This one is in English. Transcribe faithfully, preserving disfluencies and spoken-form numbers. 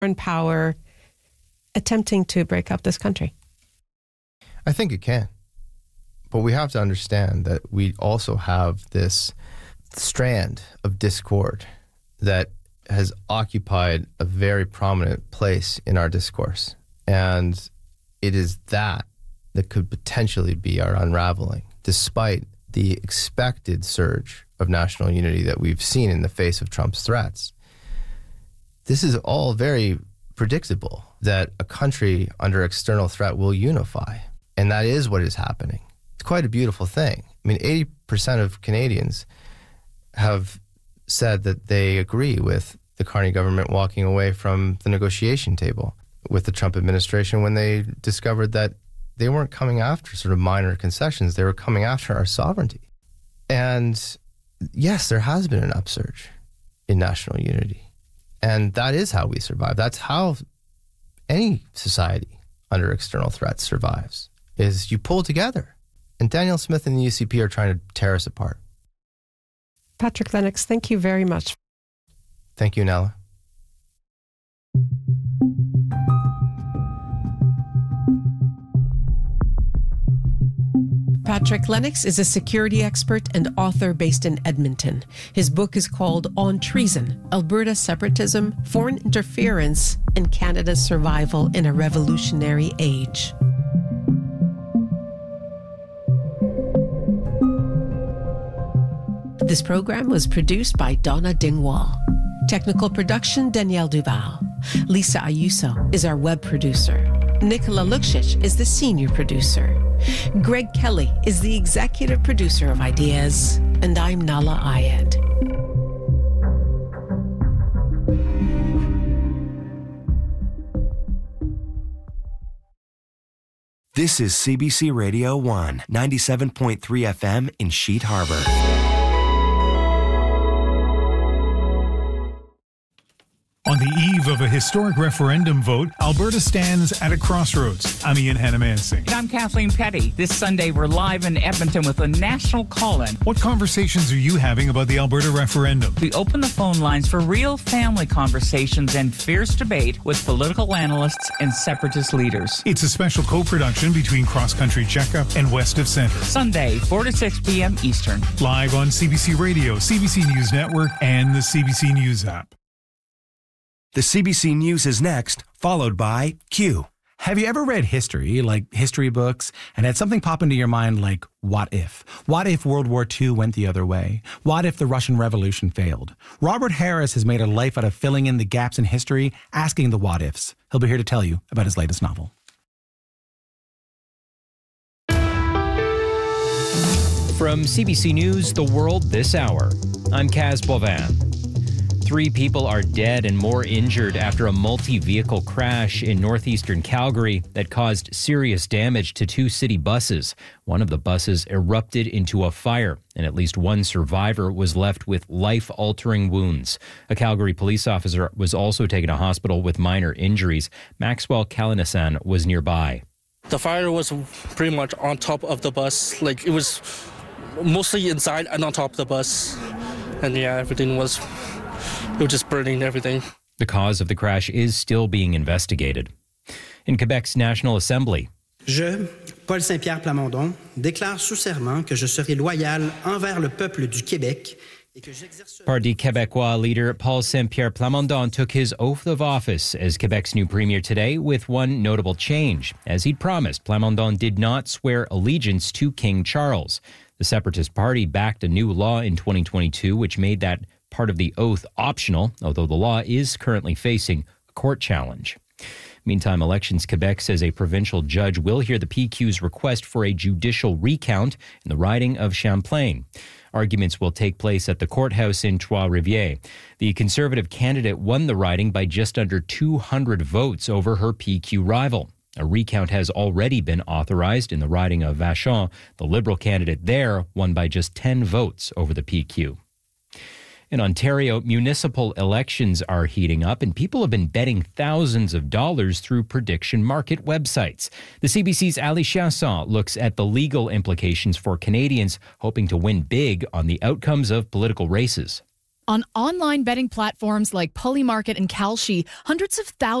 foreign power attempting to break up this country? I think it can. But we have to understand that we also have this strand of discord that has occupied a very prominent place in our discourse. And it is that that could potentially be our unraveling, despite the expected surge of national unity that we've seen in the face of Trump's threats. This is all very predictable, that a country under external threat will unify. And that is what is happening. It's quite a beautiful thing. I mean, eighty percent of Canadians have said that they agree with the Carney government walking away from the negotiation table with the Trump administration when they discovered that they weren't coming after sort of minor concessions. They were coming after our sovereignty. And yes, there has been an upsurge in national unity. And that is how we survive. That's how any society under external threats survives, is you pull together. And Danielle Smith and the U C P are trying to tear us apart. Patrick Lennox, thank you very much. Thank you, Nella. Patrick Lennox is a security expert and author based in Edmonton. His book is called On Treason, Alberta Separatism, Foreign Interference, and Canada's Survival in a Revolutionary Age. This program was produced by Donna Dingwall. Technical production, Danielle Duval. Lisa Ayuso is our web producer. Nicola Luksic is the senior producer. Greg Kelly is the executive producer of Ideas. And I'm Nala Ayed. This is C B C Radio one, ninety-seven point three F M in Sheet Harbor. On the eve of a historic referendum vote, Alberta stands at a crossroads. I'm Ian Hannamansing. And I'm Kathleen Petty. This Sunday, we're live in Edmonton with a national call-in. What conversations are you having about the Alberta referendum? We open the phone lines for real family conversations and fierce debate with political analysts and separatist leaders. It's a special co-production between Cross Country Checkup and West of Centre. Sunday, four to six p.m. Eastern. Live on C B C Radio, C B C News Network, and the C B C News app. The C B C News is next, followed by Q. Have you ever read history, like history books, and had something pop into your mind like, what if? What if World War Two went the other way? What if the Russian Revolution failed? Robert Harris has made a life out of filling in the gaps in history, asking the what ifs. He'll be here to tell you about his latest novel. From C B C News, The World This Hour, I'm Kaz Boivin. Three people are dead and more injured after a multi-vehicle crash in northeastern Calgary that caused serious damage to two city buses. One of the buses erupted into a fire, and at least one survivor was left with life-altering wounds. A Calgary police officer was also taken to hospital with minor injuries. Maxwell Kalinasan was nearby. The fire was pretty much on top of the bus. Like, it was mostly inside and on top of the bus. And yeah, everything was... It was just burning everything. The cause of the crash is still being investigated. In Quebec's National Assembly, Je, Paul Saint-Pierre Plamondon, déclare sous serment que je serai loyal envers le peuple du Québec. Parti Québécois leader Paul Saint-Pierre Plamondon took his oath of office as Quebec's new premier today with one notable change. As he'd promised, Plamondon did not swear allegiance to King Charles. The Separatist Party backed a new law in twenty twenty-two which made that part of the oath optional, although the law is currently facing a court challenge. Meantime, Elections Quebec says a provincial judge will hear the P Q's request for a judicial recount in the riding of Champlain. Arguments will take place at the courthouse in Trois-Rivières. The Conservative candidate won the riding by just under two hundred votes over her P Q rival. A recount has already been authorized in the riding of Vachon. The Liberal candidate there won by just ten votes over the P Q. In Ontario, municipal elections are heating up, and people have been betting thousands of dollars through prediction market websites. The C B C's Ali Chasson looks at the legal implications for Canadians hoping to win big on the outcomes of political races. On online betting platforms like Polymarket and Kalshi, hundreds of thousands